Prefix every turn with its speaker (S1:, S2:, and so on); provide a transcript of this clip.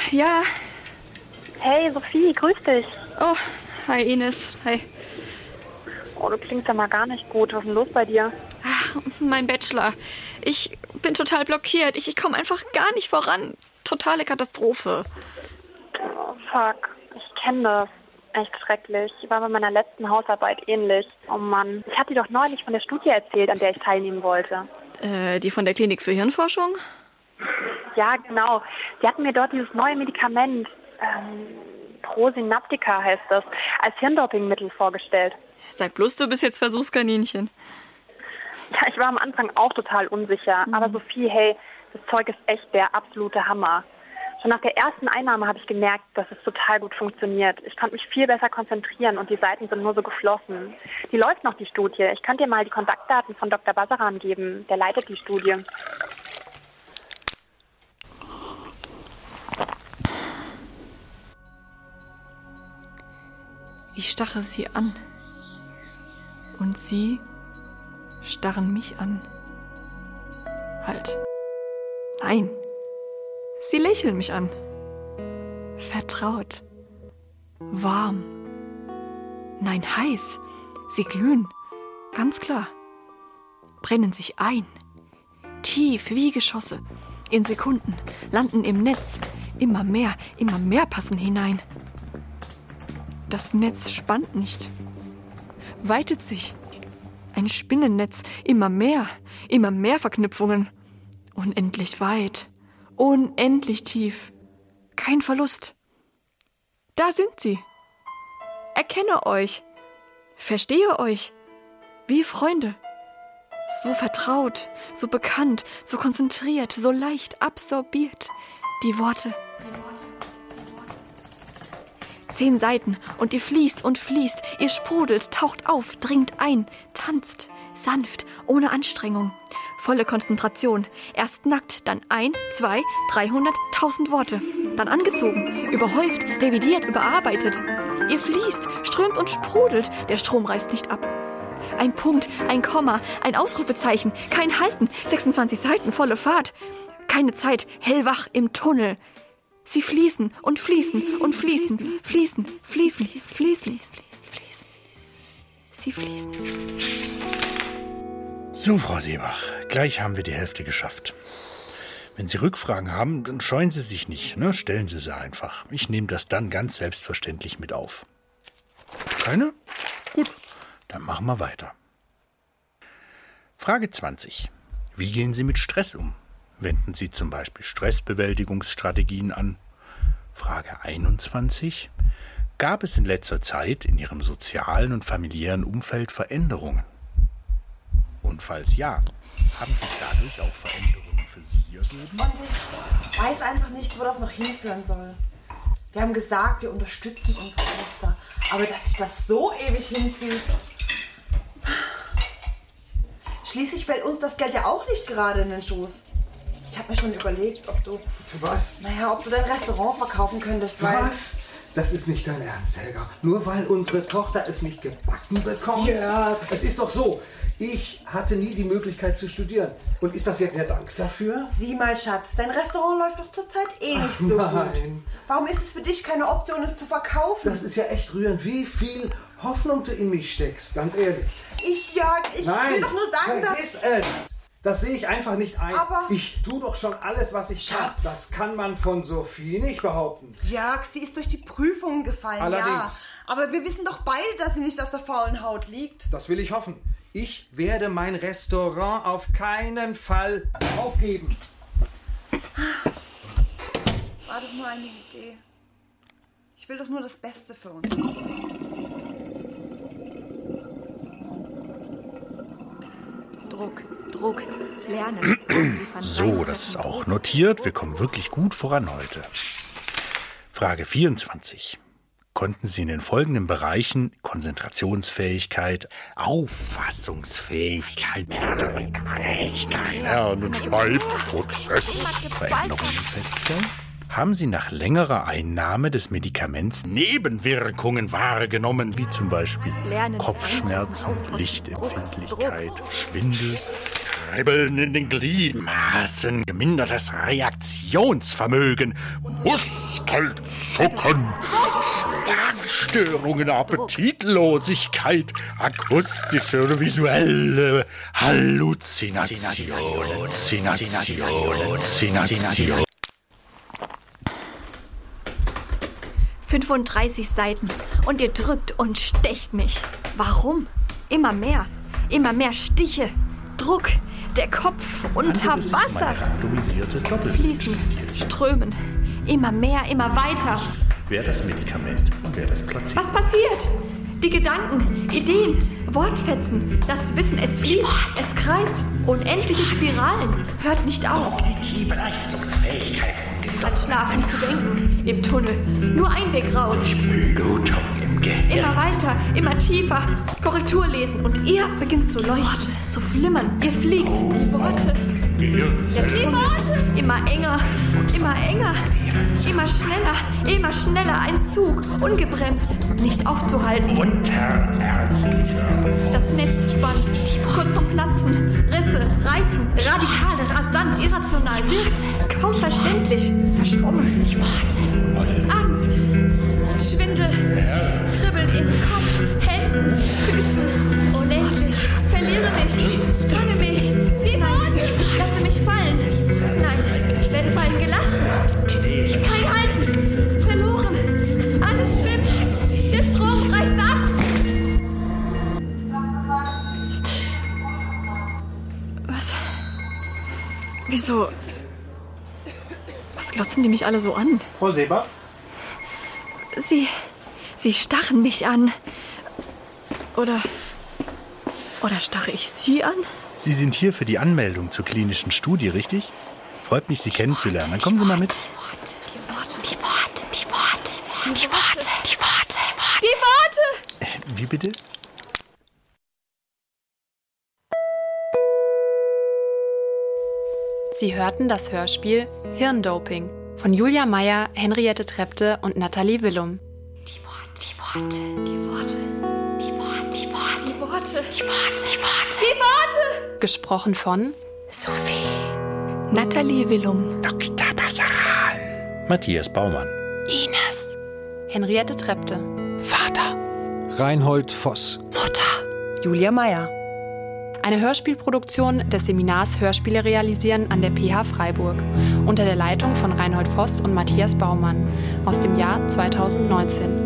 S1: Ja.
S2: Hey, Sophie, grüß dich.
S1: Oh, hi Ines. Hi.
S2: Oh, du klingst ja mal gar nicht gut. Was ist denn los bei dir?
S1: Ach, mein Bachelor. Ich bin total blockiert. Ich komme einfach gar nicht voran. Totale Katastrophe.
S2: Oh, fuck. Ich kenne das. Echt schrecklich. War bei meiner letzten Hausarbeit ähnlich. Oh Mann. Ich hatte dir doch neulich von der Studie erzählt, an der ich teilnehmen wollte.
S1: Die von der Klinik für Hirnforschung?
S2: Ja, genau. Sie hatten mir dort dieses neue Medikament, Prosinaptika heißt das, als Hirndopingmittel vorgestellt.
S1: Sag bloß, du bist jetzt Versuchskaninchen.
S2: Ja, ich war am Anfang auch total unsicher. Aber Sophie, hey, das Zeug ist echt der absolute Hammer. Schon nach der ersten Einnahme habe ich gemerkt, dass es total gut funktioniert. Ich konnte mich viel besser konzentrieren und die Seiten sind nur so geflossen. Die läuft noch, die Studie. Ich könnte dir mal die Kontaktdaten von Dr. Basaran geben. Der leitet die Studie.
S1: Ich starre sie an. Und sie starren mich an. Halt. Nein. Sie lächeln mich an. Vertraut. Warm. Nein, heiß. Sie glühen. Ganz klar. Brennen sich ein. Tief wie Geschosse. In Sekunden. Landen im Netz. Immer mehr passen hinein. Das Netz spannt nicht. Weitet sich. Ein Spinnennetz. Immer mehr Verknüpfungen. Unendlich weit. Unendlich tief. Kein Verlust. Da sind sie. Erkenne euch. Verstehe euch. Wie Freunde. So vertraut, so bekannt, so konzentriert, so leicht absorbiert. Die Worte. 10 Seiten und ihr fließt und fließt. Ihr sprudelt, taucht auf, dringt ein, tanzt, sanft, ohne Anstrengung. Volle Konzentration. Erst nackt, dann 1, 2, 300, 1000 Worte. Dann angezogen, überhäuft, revidiert, überarbeitet. Ihr fließt, strömt und sprudelt. Der Strom reißt nicht ab. Ein Punkt, ein Komma, ein Ausrufezeichen. Kein Halten. 26 Seiten, volle Fahrt. Keine Zeit, hellwach im Tunnel. Sie fließen und fließen und fließen, fließen, fließen, fließen. Sie fließen.
S3: So, Frau Seebach, gleich haben wir die Hälfte geschafft. Wenn Sie Rückfragen haben, dann scheuen Sie sich nicht, ne? Stellen Sie sie einfach. Ich nehme das dann ganz selbstverständlich mit auf. Keine? Gut, dann machen wir weiter. Frage 20. Wie gehen Sie mit Stress um? Wenden Sie zum Beispiel Stressbewältigungsstrategien an? Frage 21. Gab es in letzter Zeit in Ihrem sozialen und familiären Umfeld Veränderungen? Und falls ja, haben sich dadurch auch Veränderungen für Sie ergeben?
S4: Und ich weiß einfach nicht, wo das noch hinführen soll. Wir haben gesagt, wir unterstützen unsere Tochter. Aber dass sich das so ewig hinzieht... Schließlich fällt uns das Geld ja auch nicht gerade in den Schoß. Ich habe mir schon überlegt, ob du...
S5: Was?
S4: Ob du dein Restaurant verkaufen könntest, weil...
S5: Was? Das ist nicht dein Ernst, Helga. Nur weil unsere Tochter es nicht gebacken bekommt? Ja, es ist doch so. Ich hatte nie die Möglichkeit zu studieren. Und ist das jetzt der Dank dafür?
S4: Sieh mal, Schatz, dein Restaurant läuft doch zurzeit nicht so gut. Warum ist es für dich keine Option, es zu verkaufen?
S5: Das ist ja echt rührend, wie viel Hoffnung du in mich steckst, ganz ehrlich.
S4: Ich will doch nur sagen,
S5: vergiss es. Das sehe ich einfach nicht ein.
S4: Aber
S5: ich tue doch schon alles, was ich kann. Das kann man von Sophie nicht behaupten.
S4: Jörg, sie ist durch die Prüfungen gefallen,
S5: Allerdings.
S4: ja. Aber wir wissen doch beide, dass sie nicht auf der faulen Haut liegt.
S5: Das will ich hoffen. Ich werde mein Restaurant auf keinen Fall aufgeben.
S4: Das war doch nur eine Idee. Ich will doch nur das Beste für uns.
S1: Druck, lernen.
S3: So, das ist auch notiert. Wir kommen wirklich gut voran heute. Frage 24. Konnten Sie in den folgenden Bereichen Konzentrationsfähigkeit, Auffassungsfähigkeit, Lern- und Schreibprozess Veränderungen feststellen? Haben Sie nach längerer Einnahme des Medikaments Nebenwirkungen wahrgenommen, wie zum Beispiel Kopfschmerzen, Lichtempfindlichkeit, Schwindel, Kribbeln in den Gliedmaßen, gemindertes Reaktionsvermögen, Muskelzucken, Schlafstörungen, Appetitlosigkeit, akustische oder visuelle Halluzinationen.
S1: 35 Seiten und ihr drückt und stecht mich. Warum? Immer mehr Stiche, Druck, der Kopf unter Wasser. Fließen, strömen, immer mehr, immer weiter.
S3: Wer das Medikament und wer das Placebo?
S1: Was passiert? Die Gedanken, Ideen, Wortfetzen, das Wissen, es fließt, es kreist. Unendliche Spiralen, hört nicht auf.
S3: Kognitive Leistungsfähigkeit von
S1: An Schlaf nicht zu denken, im Tunnel, nur ein Weg raus.
S3: Blutung im Gehirn.
S1: Immer weiter, immer tiefer, Korrektur lesen und ihr beginnt zu leuchten, zu flimmern. Ihr fliegt, die Worte. Der Tunnel, immer enger, immer schneller, ein Zug, ungebremst, nicht aufzuhalten.
S3: Unterärztlicher.
S1: Das Netz spannt, kurz vorm Platzen, Risse, Reißen, radikal, rasant, irrational, wirkt, kaum verständlich, verschwommen. Ich warte. Angst, Schwindel, Kribbeln im Kopf, Händen, Füßen, unendlich, verliere mich, fange mich, nein, lasse mich fallen, nein, werde fallen gelassen, kein Halten, verloren, alles schwimmt, der Strom reißt ab. Was? Wieso? Was glotzen die mich alle so an?
S3: Frau Seber?
S1: Sie starren mich an. Oder starre ich Sie an?
S3: Sie sind hier für die Anmeldung zur klinischen Studie, richtig? Freut mich, Sie kennenzulernen. Dann kommen Sie mal mit.
S1: Die Worte.
S3: Wie bitte?
S6: Sie hörten das Hörspiel Hirndoping von Julia Meyer, Henriette Trepte und Nathalie Willum.
S1: Die Worte.
S6: Gesprochen von
S1: Sophie. Nathalie Willum.
S3: Dr. Passaran. Matthias Baumann.
S1: Ines.
S6: Henriette Trepte.
S1: Vater.
S5: Reinhold Voss.
S1: Mutter.
S4: Julia Meyer.
S6: Eine Hörspielproduktion des Seminars Hörspiele realisieren an der PH Freiburg unter der Leitung von Reinhold Voss und Matthias Baumann aus dem Jahr 2019.